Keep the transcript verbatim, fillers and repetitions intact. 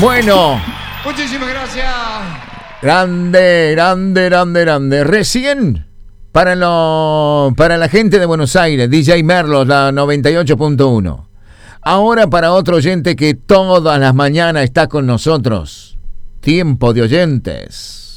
Bueno. Muchísimas gracias. Grande, grande, grande, grande. Recién, para, lo, para la gente de Buenos Aires, D J Merlos, la noventa y ocho punto uno. Ahora para otro oyente que todas las mañanas está con nosotros. Tiempo de oyentes.